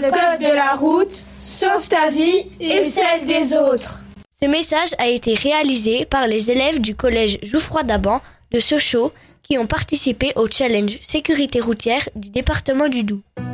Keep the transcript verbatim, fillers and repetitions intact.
le code de la route, sauve ta vie et celle des autres. Ce message a été réalisé par les élèves du collège Jouffroy d'Aban de Sochaux qui ont participé au challenge sécurité routière du département du Doubs.